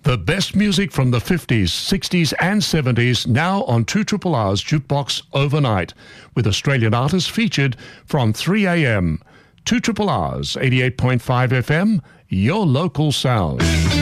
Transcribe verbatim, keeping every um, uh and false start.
The best music from the fifties, sixties and seventies now on two Triple R's Jukebox Overnight, with Australian artists featured from three a.m. two Triple R's eighty-eight point five F M, your local sound.